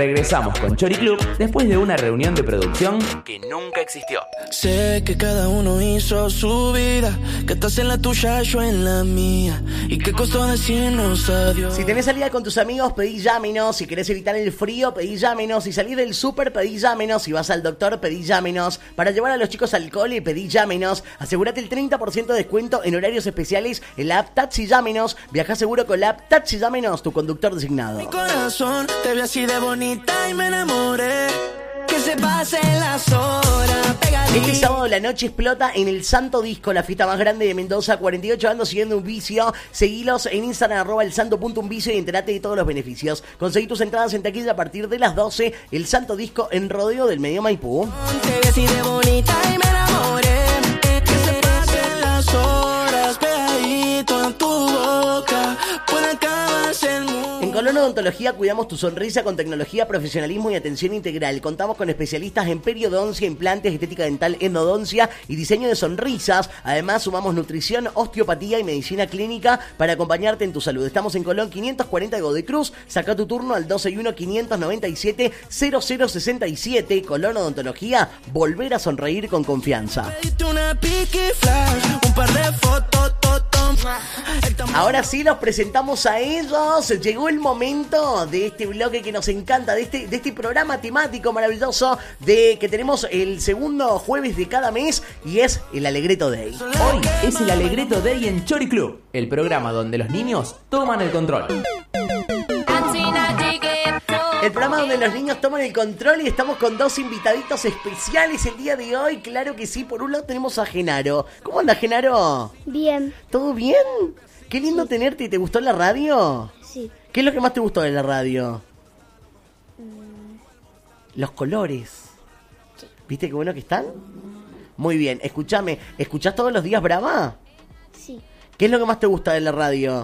Regresamos con Chori Club después de una reunión de producción que nunca existió. Sé que cada uno hizo su vida, que estás en la tuya, yo en la mía, y que costó decirnos adiós. Si tenés salida con tus amigos, pedí llámenos. Si querés evitar el frío, pedí llámenos. Si salís del súper, pedí llámenos. Si vas al doctor, pedí llámenos. Para llevar a los chicos al cole, pedí llámenos. Asegúrate el 30% de descuento en horarios especiales en la app Taxi Llámenos. Viajá seguro con la app Taxi Llámenos, tu conductor designado. Mi corazón te vi así de bonita y me enamoré. Que se pasen las horas pegadito. Este sábado la noche explota en el Santo Disco, la fiesta más grande de Mendoza. 48 años siguiendo un vicio. Seguilos en Instagram, @elsanto.unvicio, y enterate de todos los beneficios. Conseguí tus entradas en taquilla a partir de las 12. El Santo Disco en Rodeo del Medio Maipú. Te vi así de bonita y me enamoré. Que se pasen las horas pegadito en tu boca. Puede acabarse el mundo. En Colón Odontología cuidamos tu sonrisa con tecnología, profesionalismo y atención integral. Contamos con especialistas en periodoncia, implantes, estética dental, endodoncia y diseño de sonrisas. Además, sumamos nutrición, osteopatía y medicina clínica para acompañarte en tu salud. Estamos en Colón 540 de Godoy Cruz. Saca tu turno al 261-597-0067. Colón Odontología, volver a sonreír con confianza. Una pique flash, un par de fotos. Ahora sí los presentamos a ellos. Llegó el momento de este bloque que nos encanta, de este programa temático maravilloso de que tenemos el segundo jueves de cada mes, y es el Alegreto Day. Hoy es el Alegreto Day en Chori Club, el programa donde los niños toman el control. El programa donde los niños toman el control, y estamos con dos invitaditos especiales el día de hoy. Claro que sí. Por un lado tenemos a Genaro. ¿Cómo anda, Genaro? Bien. ¿Todo bien? Qué lindo tenerte. ¿Te gustó la radio? Sí. ¿Qué es lo que más te gustó de la radio? Los colores. Sí. ¿Viste qué bueno que están? Muy bien. Escúchame, ¿escuchás todos los días Brava? Sí. ¿Qué es lo que más te gusta de la radio?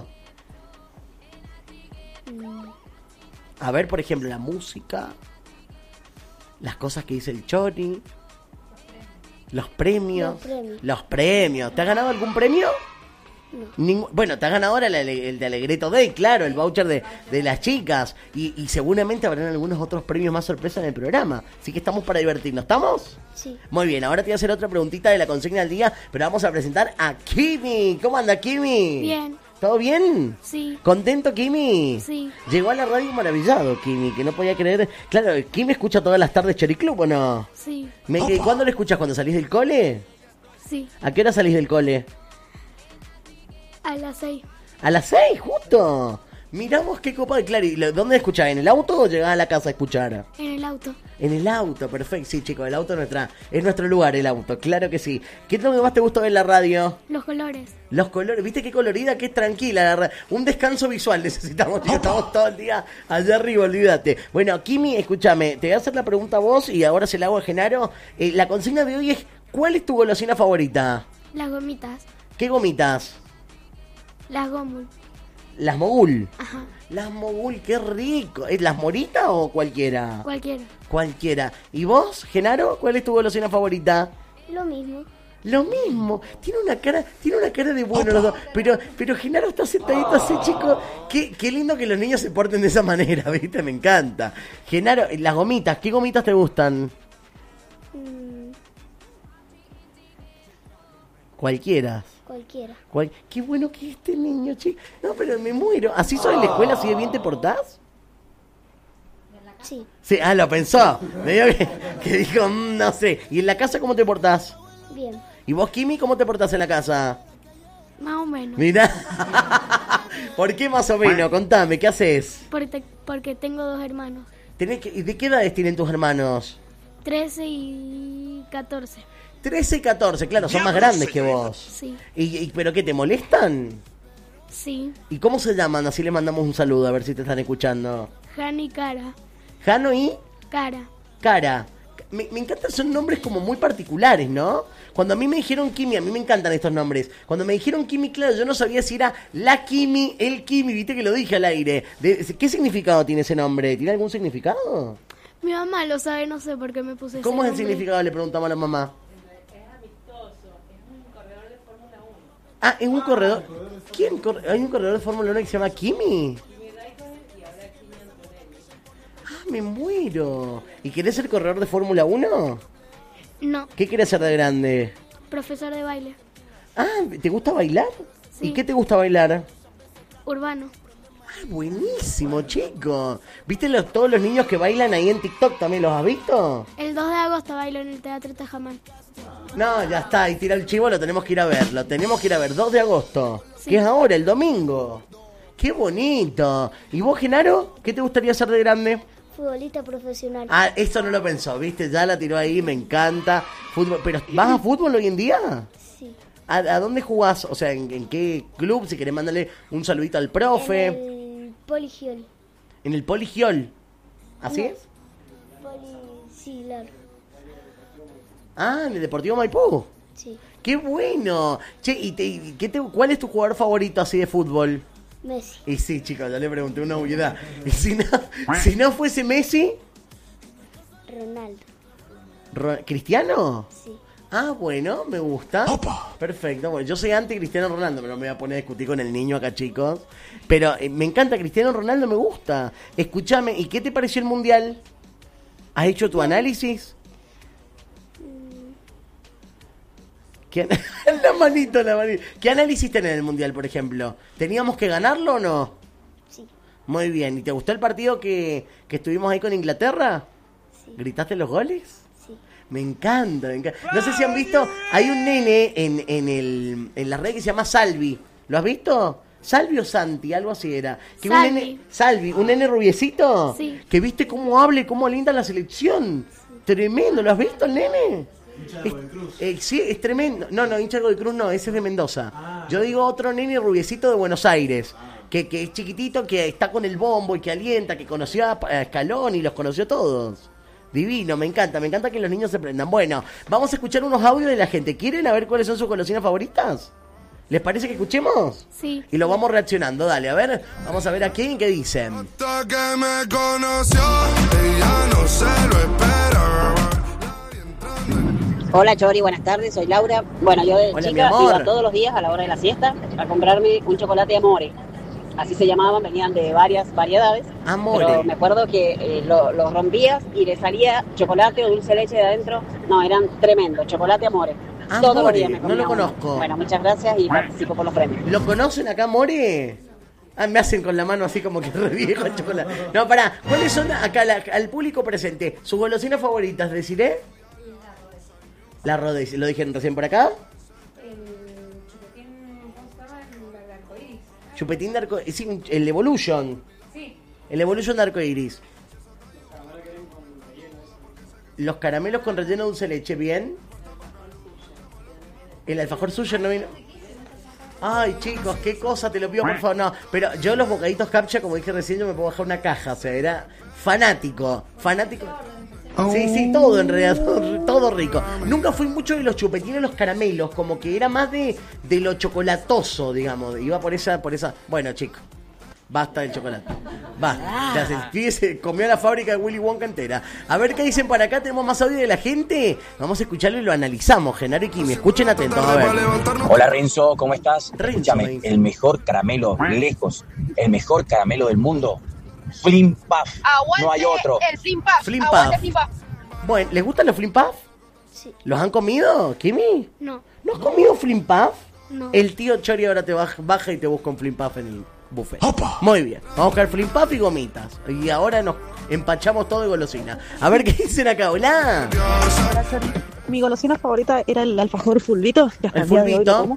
A ver, por ejemplo, la música, las cosas que dice el Chori, los premios. Los premios. ¿Te has ganado algún premio? No. Bueno, te has ganado ahora el de Alegreto Day, claro, el voucher de las chicas. Y seguramente habrán algunos otros premios más sorpresa en el programa. Así que estamos para divertirnos. ¿Estamos? Sí. Muy bien, ahora te voy a hacer otra preguntita de la consigna del día, pero vamos a presentar a Kimi. ¿Cómo anda, Kimi? Bien. ¿Todo bien? Sí. ¿Contento, Kimi? Sí. Llegó a la radio maravillado, Kimi, que no podía creer. Claro, ¿Kimi escucha todas las tardes Chori Club o no? Sí. ¿Cuándo lo escuchas? ¿Cuando salís del cole? Sí. ¿A qué hora salís del cole? A las 6. ¿A las 6, justo? Miramos qué copa de claro. ¿Y dónde escuchás? ¿En el auto o llegás a la casa a escuchar? En el auto. En el auto, perfecto. Sí, chicos, el auto es nuestro lugar, el auto, claro que sí. ¿Qué es lo que más te gustó de la radio? Los colores. Los colores, ¿viste qué colorida, qué tranquila la radio? Un descanso visual necesitamos, tío. Estamos todo el día allá arriba, olvídate. Bueno, Kimi, escúchame, te voy a hacer la pregunta a vos y ahora se la hago a Genaro. La consigna de hoy es, ¿cuál es tu golosina favorita? Las gomitas. ¿Qué gomitas? Las gomul. Las Mogul. Ajá. Las Mogul, qué rico. ¿Es las Moritas o cualquiera? Cualquiera. Cualquiera. ¿Y vos, Genaro, cuál es tu golosina favorita? Lo mismo. Lo mismo. Tiene una cara de bueno los dos. Pero Genaro está sentadito así, chico. Qué lindo que los niños se porten de esa manera, ¿viste? Me encanta. Genaro, las gomitas, ¿qué gomitas te gustan? Cualquiera. Cualquiera. Qué bueno que este niño, chico. No, pero me muero. ¿Así sos en la escuela? ¿Así de bien te portás? Sí. Sí, lo pensó. Me dijo que dijo, no sé. ¿Y en la casa cómo te portás? Bien. ¿Y vos, Kimi, cómo te portás en la casa? Más o menos. Mirá. ¿Por qué más o menos? Contame, ¿qué haces? Porque tengo 2 hermanos. ¿De qué edades tienen tus hermanos? 13 y 14. 13 y 14, claro, son más grandes que vos. Sí. ¿Pero qué, te molestan? Sí. ¿Y cómo se llaman? Así le mandamos un saludo, a ver si te están escuchando. Jano y Cara. Jano y Cara. Cara. Me encantan, son nombres como muy particulares, ¿no? Cuando a mí me dijeron Kimi, a mí me encantan estos nombres. Cuando me dijeron Kimi, claro, yo no sabía si era la Kimi, el Kimi, viste que lo dije al aire. ¿Qué significado tiene ese nombre? ¿Tiene algún significado? Mi mamá lo sabe, no sé por qué me puse ese ¿Cómo es el nombre. significado? Le preguntamos a la mamá. Ah, es un corredor. ¿Quién? ¿Hay un corredor de Fórmula 1 que se llama Kimi? Ah, me muero. ¿Y querés ser corredor de Fórmula 1? No, ¿Qué querés ser de grande? profesor de baile. Ah, ¿te gusta bailar? Sí. ¿Y qué te gusta bailar? Urbano. Ah, buenísimo, chico. ¿Viste todos los niños que bailan ahí en TikTok? ¿También los has visto? El 2 de agosto bailo en el Teatro Tajamán. No, ya está, ahí tira el chivo, lo tenemos que ir a ver. Lo tenemos que ir a ver, 2 de agosto. Sí. Que es ahora, el domingo. ¡Qué bonito! ¿Y vos, Genaro? ¿Qué te gustaría ser de grande? Futbolista profesional. Ah, eso no lo pensó, ¿viste? Ya la tiró ahí, me encanta. Fútbol. ¿Pero vas a fútbol hoy en día? Sí. ¿A dónde jugás? O sea, ¿en qué club? Si querés mandarle un saludito al profe. En el Poligiol. En el Poligiol. ¿Así No. es? Sí, claro. Ah, en el Deportivo Maipú. Sí. ¡Qué bueno! Che, ¿cuál es tu jugador favorito así de fútbol? Messi. Y sí, chicos, yo le pregunté una obviedad. Y si no fuese Messi, Ronaldo. ¿Cristiano? Sí. Ah, bueno, me gusta. Perfecto. Bueno, yo soy anti Cristiano Ronaldo, pero no me voy a poner a discutir con el niño acá, chicos. Pero me encanta Cristiano Ronaldo, me gusta. Escúchame, ¿y qué te pareció el Mundial? ¿Has hecho tu análisis? La manito. ¿Qué análisis tenés en el Mundial, por ejemplo? ¿Teníamos que ganarlo o no? Sí. Muy bien. ¿Y te gustó el partido que estuvimos ahí con Inglaterra? Sí. ¿Gritaste los goles? Sí. Me encanta. No sé si han visto, hay un nene en la red que se llama Salvi. ¿Lo has visto? Salvi o Santi, algo así era. Que Salvi. Un nene rubiecito. Sí. Que viste cómo habla y cómo linda la selección. Tremendo, ¿lo has visto el nene? Hincha de Godoy Cruz. Sí, es tremendo. No, hincha de Godoy Cruz no, ese es de Mendoza. Yo digo otro nene rubiecito de Buenos Aires. Que es chiquitito, que está con el bombo y que alienta, que conoció a Escalón y los conoció todos. Divino, me encanta que los niños se prendan. Bueno, vamos a escuchar unos audios de la gente. ¿Quieren a ver cuáles son sus golosinas favoritas? ¿Les parece que escuchemos? Sí. Y lo vamos reaccionando, dale, a ver, vamos a ver aquí qué dicen. Hasta que me conoció, ella no se lo espera. Hola Chori, buenas tardes, soy Laura. Bueno, yo de Hola, mi chica amor. iba todos los días a la hora de la siesta a comprarme un chocolate Amore. Así se llamaban, venían de varias variedades. Amore. Pero me acuerdo que lo rompías y le salía chocolate o dulce de leche de adentro. No, eran tremendos, chocolate Amore. Todos los Amore, días me no comía lo uno. conozco. Bueno, muchas gracias y participo por los premios. ¿Lo conocen acá, More? Ah, me hacen con la mano así como que re viejo el chocolate. No, pará, ¿cuáles son acá al público presente sus golosinas favoritas? ¿Deciré? La Rodés, ¿lo dijeron recién por acá? Chupetín de arcoíris. Sí, el Evolution. Sí. El Evolution de arcoíris. Los caramelos con relleno de dulce de leche, ¿bien? El alfajor suyo no vino. Ay, chicos, qué cosa, te lo pido por favor. No, pero yo los bocaditos captcha, como dije recién, yo me puedo bajar una caja. O sea, era fanático. Sí, todo en realidad, todo rico. Nunca fui mucho de los chupetines, los caramelos, como que era más de lo chocolatoso, digamos. Iba por esa. Bueno, chicos, basta del chocolate. Basta. El pibe se comió la fábrica de Willy Wonka entera. A ver qué dicen para acá, tenemos más audio de la gente. Vamos a escucharlo y lo analizamos, Genaro y Kimi. Escuchen atentos, a ver. Hola Renzo, ¿cómo estás? Renzo, Escúchame, me dice. el mejor caramelo, lejos, el mejor caramelo del mundo, Flim Puff. No hay otro. El Flim Puff. Flim Aguante Puff. Flim Puff. Bueno, ¿les gustan los Flim Puff? Sí. ¿Los han comido, Kimi? No. ¿No has comido Flim Puff? No. El tío Chori ahora te baja y te busca un Flim Puff en el buffet. Muy bien, vamos a buscar Flim Puff y gomitas. Y ahora nos empachamos todo de golosina. A ver qué dicen acá, hola. Mi golosina favorita era el alfajor fulvito. Que hasta El el día de hoy lo fulvito. como.